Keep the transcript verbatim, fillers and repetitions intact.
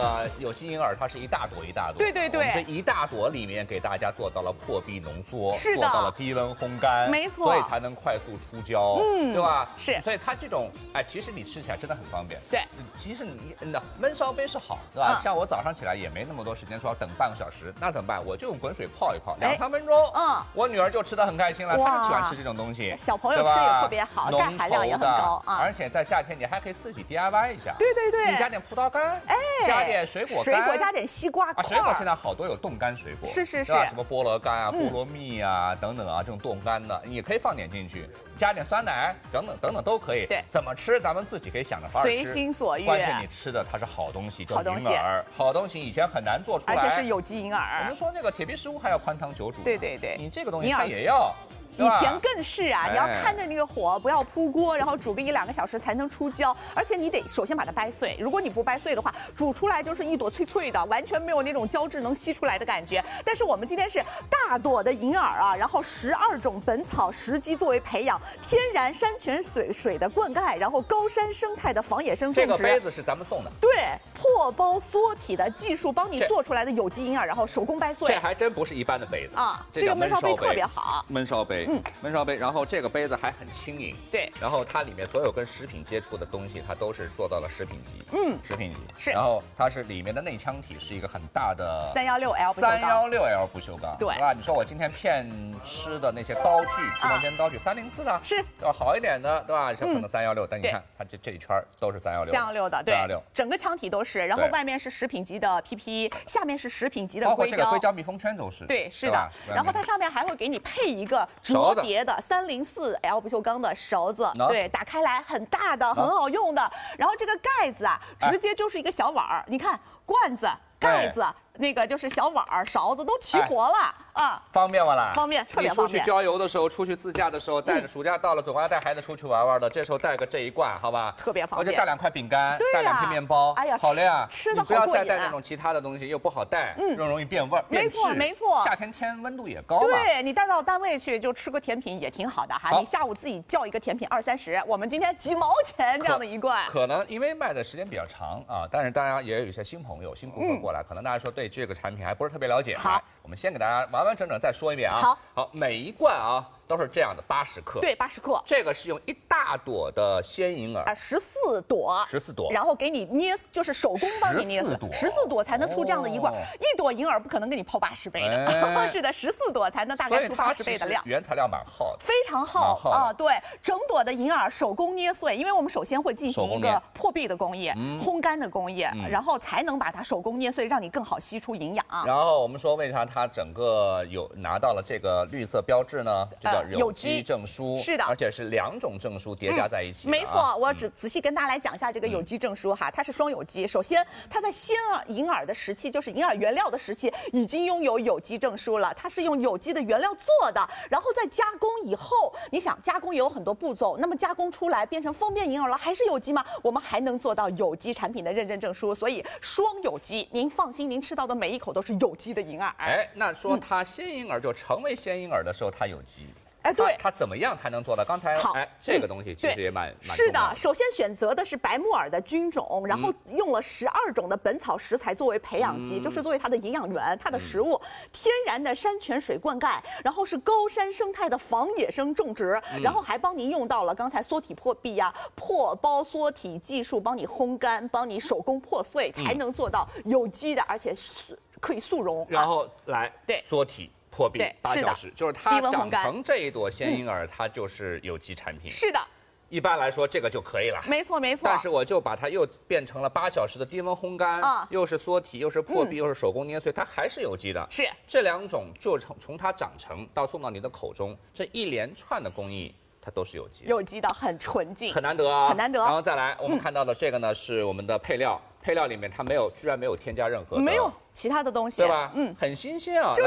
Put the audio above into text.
个有机银耳它是一大朵一大朵， 对对对， 这一大朵里面给大家做到了破壁浓缩， 是的， 做到了低温烘干， 没错， 所以才能快速出胶， 嗯， 对吧？ 是， 所以它这种哎，其实你吃起来真的很方便。 对， 其实你那焖烧杯是好，对吧？嗯、像我早上起来也没那么多时间说要等半个小时，那怎么办？我就用滚水泡一泡，两三分钟，嗯，我女儿就吃得很开心了，她就喜欢吃这种东西， 小朋友吃也特别好，钙含量也很高啊。 而且在夏天你还可以自己 D I Y 一下， 对对对， 你加点葡萄干，哎，加点水果干， 水果加点西瓜块， 啊，水果现在好多有冻干水果， 是是是， 什么菠萝干啊、菠萝蜜啊等等啊，这种冻干的你可以放点进去，加点酸奶等等等等都可以。 对， 怎么吃咱们自己可以想着法儿吃， 随心所欲。 关键你吃的它是好东西，叫银耳，好东西以前很难做出来， 而且是有机银耳。 我们说那个铁皮食物还要宽汤久煮， 对对对， 你这个东西它也要。 以前更是啊，你要看着那个火，不要扑锅，然后煮个一两个小时才能出胶，而且你得首先把它掰碎。如果你不掰碎的话，煮出来就是一朵脆脆的，完全没有那种胶质能吸出来的感觉。但是我们今天是大朵的银耳啊，然后十二种本草时机作为培养，天然山泉水水的灌溉，然后高山生态的仿野生种植。 这个杯子是咱们送的。 对，破包缩体的技术帮你做出来的有机银耳，然后手工掰碎。 这还真不是一般的杯子啊，这个焖烧杯特别好。 焖烧杯。嗯，焖烧杯，然后这个杯子还很轻盈， 对， 然后它里面所有跟食品接触的东西，它都是做到了食品级， 嗯， 食品级是， 然后它是里面的内腔体是一个很大的三幺六 L 三幺六 L 不锈钢， 对， 吧？你说我今天片吃的那些刀具，直播间刀具三零四的， 是， 对吧？好一点的，对吧？像可能三幺六，但你看它这这一圈都是三幺六， 三幺六的，对， 三幺六， 整个腔体都是，然后外面是食品级的 P P， 下面是食品级的硅胶，包括这个硅胶密封圈都是， 对，是的，然后它上面还会给你配一个折叠的三零四 L 不锈钢的勺子，对，打开来很大的，很好用的。然后这个盖子啊，直接就是一个小碗儿，你看罐子、盖子，那个就是小碗儿、勺子都齐活了啊， 方便不啦？ 方便，特别方便。 你出去郊游的时候，出去自驾的时候，带着暑假到了，总要带孩子出去玩玩的，这时候带个这一罐，好吧？ 特别方便。 我就带两块饼干，带两片面包， 哎呀， 好了呀， 吃的好过瘾。你不要再带那种其他的东西，又不好带，嗯，又容易变味儿。 没错没错， 夏天天温度也高嘛。 对你带到单位去就吃个甜品也挺好的哈。你下午自己叫一个甜品二三十，我们今天几毛钱这样的一罐。 可能因为卖的时间比较长啊，但是大家也有一些新朋友、新顾客过来，可能大家说对这个产品还不是特别了解。 好， 我们先给大家完完整整再说一遍啊。 好， 好，每一罐啊都是这样的，八十克。 对，八十克。 这个是用一大朵的鲜银耳啊，十四朵， 十四朵， 然后给你捏，就是手工帮你捏死，十四朵才能出这样的一罐。一朵银耳不可能给你泡八十杯的，是的，十四朵才能大概出八十杯的量。 原材料蛮耗的， 非常耗啊。对，整朵的银耳手工捏碎，因为我们首先会进行一个破壁的工艺、烘干的工艺，然后才能把它手工捏碎，让你更好吸出营养。 然后我们说，为啥它整个有拿到了这个绿色标志呢？这个有机证书， 是的， 而且是两种证书叠加在一起。 没错，我只仔细跟大家来讲一下这个有机证书哈，它是双有机。首先，它在鲜耳银耳的时期，就是银耳原料的时期，已经拥有有机证书了。它是用有机的原料做的，然后在加工以后，你想加工也有很多步骤，那么加工出来变成方便银耳了，还是有机吗？我们还能做到有机产品的认证证书，所以双有机，您放心，您吃到的每一口都是有机的银耳。 哎，那说它鲜银耳就成为鲜银耳的时候，它有机。 哎，对， 它怎么样才能做到？刚才好， 哎，这个东西其实也蛮蛮是的。首先选择的是白木耳的菌种，然后用了十二种的本草食材作为培养基，就是作为它的营养源、它的食物。天然的山泉水灌溉，然后是高山生态的仿野生种植，然后还帮您用到了刚才缩体破壁呀、破包缩体技术，帮你烘干，帮你手工破碎，才能做到有机的，而且可以速溶。 然后来对缩体。破壁八小时，就是它长成这一朵鲜银耳，它就是有机产品。 是的， 一般来说这个就可以了。 没错没错。 但是我就把它又变成了八小时的低温烘干，啊，又是缩体，又是破壁，又是手工捏碎，它还是有机的。 是这两种，就从从它长成到送到你的口中，这一连串的工艺。它都是有机的， 有机的，很纯净， 很难得啊， 很难得。 然后再来，我们看到的这个呢，是我们的配料，配料里面它没有，居然没有添加任何的， 没有其他的东西， 对吧？嗯，很新鲜啊。